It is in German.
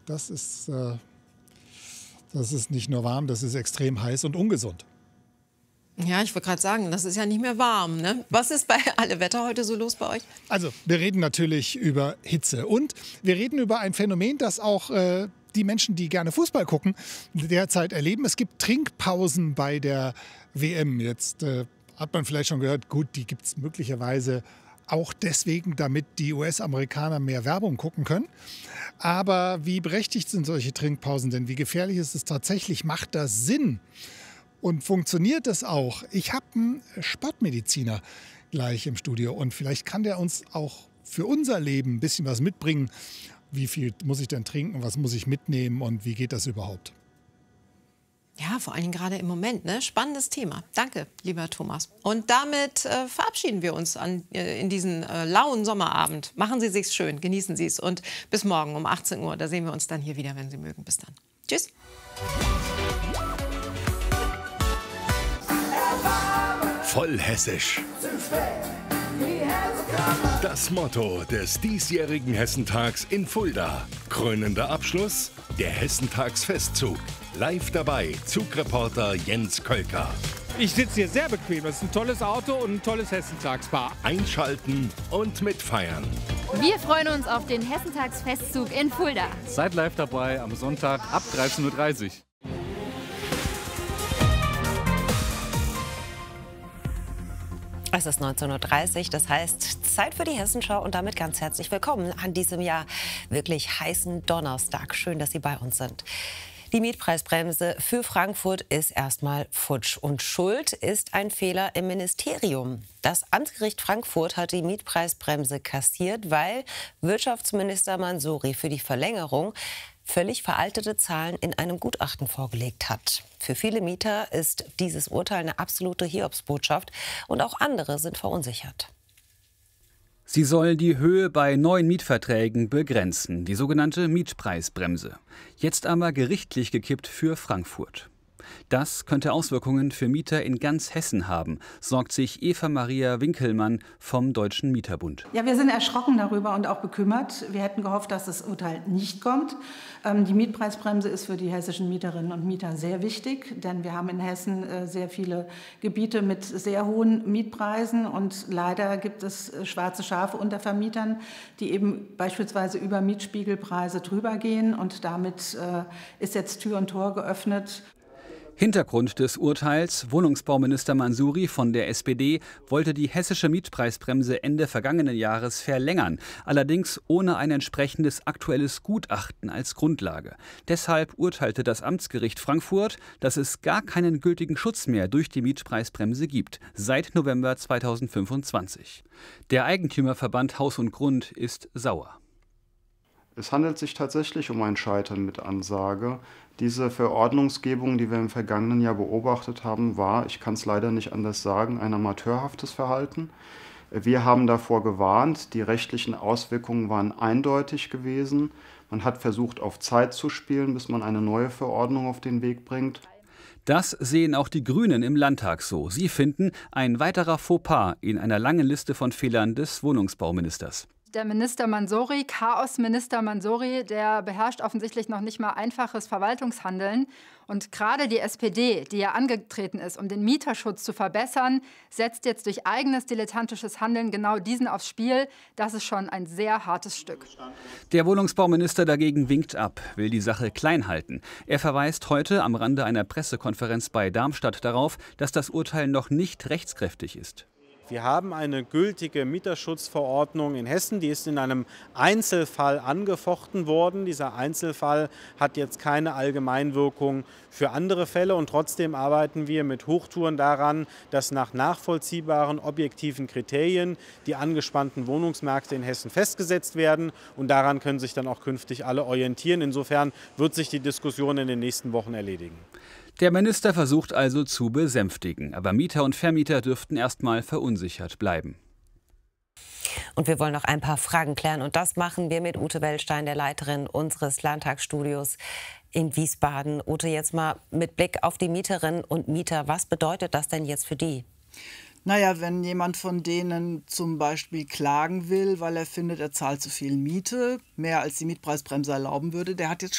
das ist nicht nur warm, das ist extrem heiß und ungesund. Ja, ich wollte gerade sagen, das ist ja nicht mehr warm, ne? Was ist bei Alle Wetter heute so los bei euch? Also, wir reden natürlich über Hitze und wir reden über ein Phänomen, das auch die Menschen, die gerne Fußball gucken, derzeit erleben. Es gibt Trinkpausen bei der WM. Jetzt hat man vielleicht schon gehört, gut, die gibt es möglicherweise auch deswegen, damit die US-Amerikaner mehr Werbung gucken können. Aber wie berechtigt sind solche Trinkpausen denn? Wie gefährlich ist es tatsächlich? Macht das Sinn? Und funktioniert das auch? Ich habe einen Sportmediziner gleich im Studio und vielleicht kann der uns auch für unser Leben ein bisschen was mitbringen. Wie viel muss ich denn trinken? Was muss ich mitnehmen? Und wie geht das überhaupt? Ja, vor allem gerade im Moment, ne? Spannendes Thema. Danke, lieber Thomas. Und damit verabschieden wir uns in diesen lauen Sommerabend. Machen Sie es sich schön, genießen Sie es. Und bis morgen um 18 Uhr, da sehen wir uns dann hier wieder, wenn Sie mögen. Bis dann. Tschüss. Voll hessisch. Das Motto des diesjährigen Hessentags in Fulda. Krönender Abschluss, der Hessentagsfestzug. Live dabei, Zugreporter Jens Kölker. Ich sitze hier sehr bequem. Das ist ein tolles Auto und ein tolles Hessentagsbar. Einschalten und mitfeiern. Wir freuen uns auf den Hessentagsfestzug in Fulda. Seid live dabei am Sonntag ab 13:30 Uhr. Es ist 19:30 Uhr, das heißt Zeit für die Hessenschau und damit ganz herzlich willkommen an diesem Jahr wirklich heißen Donnerstag. Schön, dass Sie bei uns sind. Die Mietpreisbremse für Frankfurt ist erstmal futsch und schuld ist ein Fehler im Ministerium. Das Amtsgericht Frankfurt hat die Mietpreisbremse kassiert, weil Wirtschaftsminister Mansouri für die Verlängerung völlig veraltete Zahlen in einem Gutachten vorgelegt hat. Für viele Mieter ist dieses Urteil eine absolute Hiobsbotschaft und auch andere sind verunsichert. Sie soll die Höhe bei neuen Mietverträgen begrenzen, die sogenannte Mietpreisbremse. Jetzt aber gerichtlich gekippt für Frankfurt. Das könnte Auswirkungen für Mieter in ganz Hessen haben, sorgt sich Eva-Maria Winkelmann vom Deutschen Mieterbund. Ja, wir sind erschrocken darüber und auch bekümmert. Wir hätten gehofft, dass das Urteil nicht kommt. Die Mietpreisbremse ist für die hessischen Mieterinnen und Mieter sehr wichtig, denn wir haben in Hessen sehr viele Gebiete mit sehr hohen Mietpreisen und leider gibt es schwarze Schafe unter Vermietern, die eben beispielsweise über Mietspiegelpreise drüber gehen und damit ist jetzt Tür und Tor geöffnet. Hintergrund des Urteils: Wohnungsbauminister Mansouri von der SPD wollte die hessische Mietpreisbremse Ende vergangenen Jahres verlängern, allerdings ohne ein entsprechendes aktuelles Gutachten als Grundlage. Deshalb urteilte das Amtsgericht Frankfurt, dass es gar keinen gültigen Schutz mehr durch die Mietpreisbremse gibt, seit November 2025. Der Eigentümerverband Haus und Grund ist sauer. Es handelt sich tatsächlich um ein Scheitern mit Ansage. Diese Verordnungsgebung, die wir im vergangenen Jahr beobachtet haben, war, ich kann es leider nicht anders sagen, ein amateurhaftes Verhalten. Wir haben davor gewarnt, die rechtlichen Auswirkungen waren eindeutig gewesen. Man hat versucht, auf Zeit zu spielen, bis man eine neue Verordnung auf den Weg bringt. Das sehen auch die Grünen im Landtag so. Sie finden, ein weiterer Fauxpas in einer langen Liste von Fehlern des Wohnungsbauministers. Der Minister Mansouri, Chaosminister Mansouri, der beherrscht offensichtlich noch nicht mal einfaches Verwaltungshandeln. Und gerade die SPD, die ja angetreten ist, um den Mieterschutz zu verbessern, setzt jetzt durch eigenes dilettantisches Handeln genau diesen aufs Spiel. Das ist schon ein sehr hartes Stück. Der Wohnungsbauminister dagegen winkt ab, will die Sache klein halten. Er verweist heute am Rande einer Pressekonferenz bei Darmstadt darauf, dass das Urteil noch nicht rechtskräftig ist. Wir haben eine gültige Mieterschutzverordnung in Hessen, die ist in einem Einzelfall angefochten worden. Dieser Einzelfall hat jetzt keine Allgemeinwirkung für andere Fälle und trotzdem arbeiten wir mit Hochtouren daran, dass nach nachvollziehbaren objektiven Kriterien die angespannten Wohnungsmärkte in Hessen festgesetzt werden und daran können sich dann auch künftig alle orientieren. Insofern wird sich die Diskussion in den nächsten Wochen erledigen. Der Minister versucht also zu besänftigen, aber Mieter und Vermieter dürften erstmal verunsichert bleiben. Und wir wollen noch ein paar Fragen klären und das machen wir mit Ute Wellstein, der Leiterin unseres Landtagsstudios in Wiesbaden. Ute, jetzt mal mit Blick auf die Mieterinnen und Mieter, was bedeutet das denn jetzt für die? Naja, wenn jemand von denen zum Beispiel klagen will, weil er findet, er zahlt zu viel Miete, mehr als die Mietpreisbremse erlauben würde, der hat jetzt